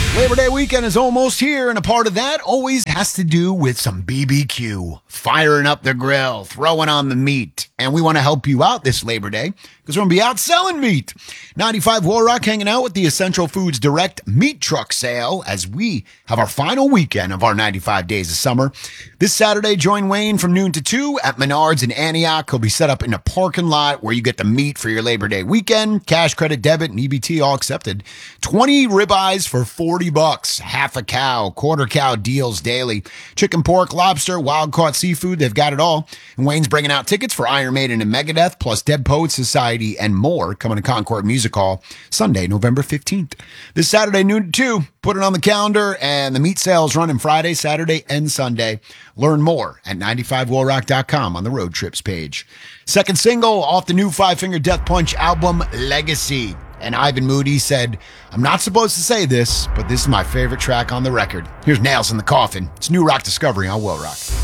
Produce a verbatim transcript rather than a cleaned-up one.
Labor Day weekend is almost here, and a part of that always has to do with some B B Q. Firing up the grill, throwing on the meat. And we want to help you out this Labor Day because we're going to be out selling meat. ninety-five War Rock hanging out with the Essential Foods Direct Meat Truck Sale as we have our final weekend of our ninety-five Days of Summer. This Saturday, join Wayne from noon to two at Menards in Antioch. He'll be set up in a parking lot where you get the meat for your Labor Day weekend. Cash, credit, debit, and E B T all accepted. twenty ribeyes for forty bucks. Half a cow, quarter cow deals daily. Chicken, pork, lobster, wild-caught seafood, they've got it all. And Wayne's bringing out tickets for Iron Maiden and Megadeth, plus Dead Poets Society and more coming to Concord Music Hall Sunday, November fifteenth. This Saturday, noon to two, put it on the calendar, and the meat sale's running Friday, Saturday, and Sunday. Learn more at ninety-five war rock dot com on the road trips page. Second single off the new Five Finger Death Punch album, Legacy. And Ivan Moody said, I'm not supposed to say this, but this is my favorite track on the record. Here's Nails in the Coffin. It's New Rock Discovery on Will Rock.